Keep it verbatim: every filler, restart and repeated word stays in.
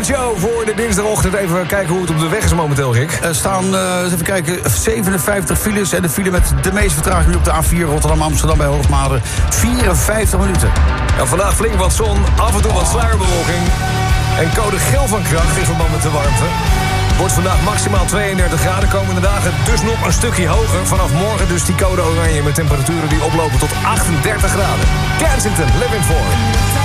ochtendshow voor de dinsdagochtend. Even kijken hoe het op de weg is momenteel, Rick. Er staan, uh, even kijken, zevenenvijftig files. En de file met de meeste vertraging nu op de A vier Rotterdam-Amsterdam bij Hoogmade. vierenvijftig minuten. Ja, vandaag flink wat zon, af en toe wat sluierbewolking. En code geel van kracht in verband met de warmte. Wordt vandaag maximaal tweeëndertig graden. Komende dagen dus nog een stukje hoger. Vanaf morgen dus die code oranje met temperaturen die oplopen tot achtendertig graden. Kensington, Living For.